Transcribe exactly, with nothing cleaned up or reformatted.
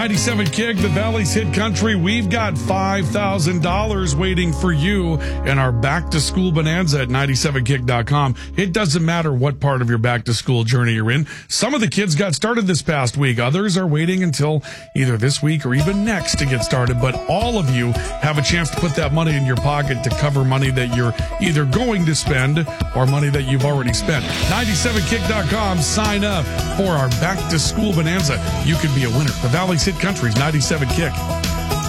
ninety-seven Kick, the Valley's Hit Country. We've got five thousand dollars waiting for you in our back-to-school bonanza at ninety-seven kick dot com. It doesn't matter what part of your back-to-school journey you're in. Some of the kids got started this past week. Others are waiting until either this week or even next to get started. But all of you have a chance to put that money in your pocket to cover money that you're either going to spend or money that you've already spent. ninety-seven kick dot com. Sign up for our back-to-school bonanza. You could be a winner. The Valley's Hit Country's ninety-seven Kick.